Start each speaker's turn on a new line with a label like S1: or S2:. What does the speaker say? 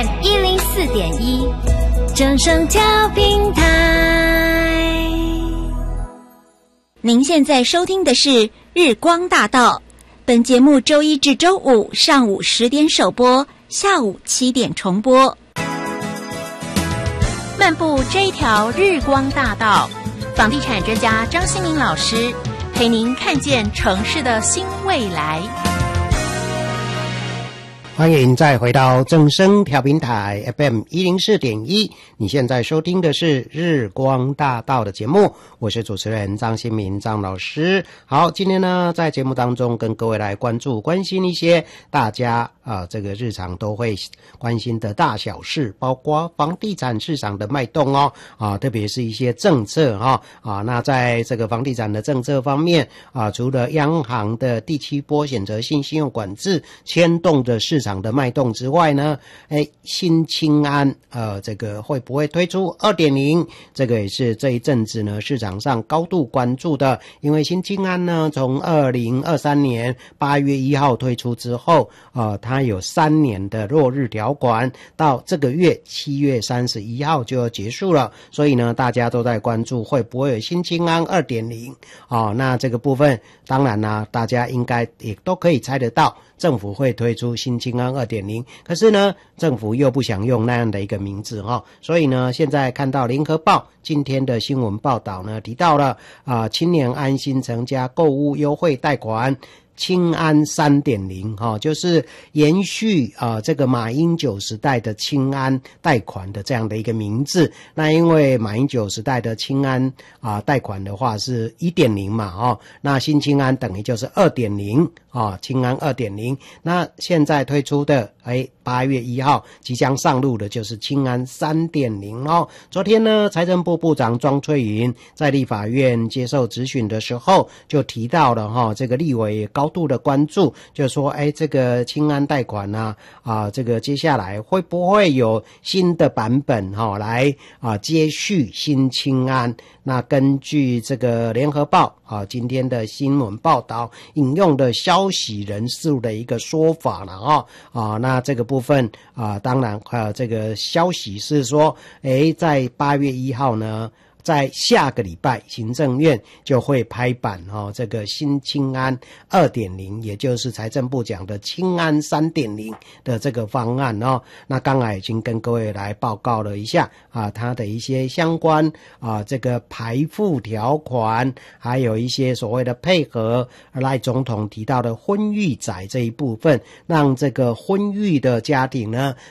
S1: 104.1正声调频台。您现在收听的是日光大道，本节目周一至周五上午10点首播，下午7点重播。
S2: 漫步这一条日光大道，房地产专家张新民老师陪您看见城市的新未来。
S3: 欢迎再回到正声调频台 FM 104.1，你现在收听的是日光大道的节目，我是主持人张新民张老师。好，今天呢在节目当中跟各位来关心一些大家这个日常都会关心的大小事，包括房地产市场的脉动特别是一些政策那在这个房地产的政策方面除了央行的第7波选择性信用管制牵动的市场的脉动之外呢，新青安这个会不会推出 2.0， 这个也是这一阵子呢市场上高度关注的。因为新青安呢从2023年8月1号推出之后它有3年的落日条款，到这个月7月31号就要结束了，所以呢大家都在关注会不会有新青安 2.0 那这个部分当然呢大家应该也都可以猜得到政府会推出新青安 2.0， 可是呢政府又不想用那样的一个名字所以呢现在看到联合报今天的新闻报道呢提到了青年安心成家购屋优惠贷款青安 3.0 就是延续这个马英九时代的青安贷款的这样的一个名字。那因为马英九时代的青安贷款的话是 1.0 嘛那新青安等于就是 2.0 青安 2.0， 那现在推出的8月1号即将上路的就是青安 3.0 昨天呢财政部部长庄翠云在立法院接受质询的时候就提到了这个立委也高度的关注，就说这个青安贷款这个接下来会不会有新的版本来接续新青安。那根据这个联合报今天的新闻报道引用的消息人士的一个说法了那这个部分当然这个消息是说在8月1号呢在下个礼拜行政院就会拍板这个新青安 2.0， 也就是财政部讲的青安 3.0 的这个方案那刚才已经跟各位来报告了一下它的一些相关这个排富条款，还有一些所谓的配合赖总统提到的婚育仔这一部分，让这个婚育的家庭呢